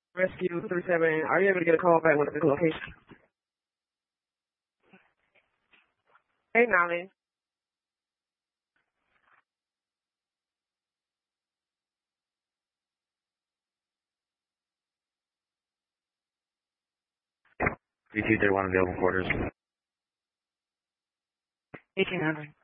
Rescue 37, are you able to get a call back with the location? Hey, Nolly. Repeat their one available quarters. 1800.